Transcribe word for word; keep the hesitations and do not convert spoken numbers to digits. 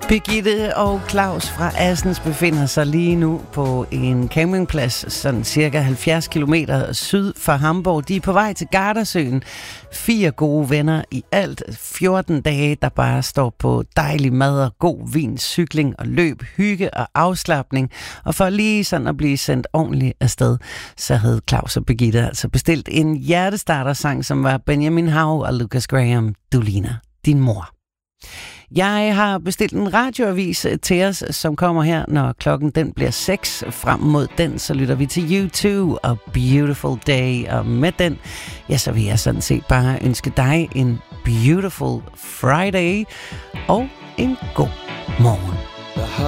Birgitte og Claus fra Assens befinder sig lige nu på en campingplads, sådan cirka halvfjerds kilometer syd for Hamburg. De er på vej til Gardasøen. Fire gode venner i alt. fjorten dage, der bare står på dejlig mad og god vin, cykling og løb, hygge og afslapning. Og for lige sådan at blive sendt ordentligt afsted, så havde Claus og Birgitte altså bestilt en hjertestartersang, som var Benjamin Hav og Lucas Graham, Du ligner din mor. Jeg har bestilt en radioavis til os, som kommer her, når klokken den bliver seks. Frem mod den, så lytter vi til U to og Beautiful Day. Og med den, ja, så vil jeg sådan set bare ønske dig en beautiful Friday og en god morgen.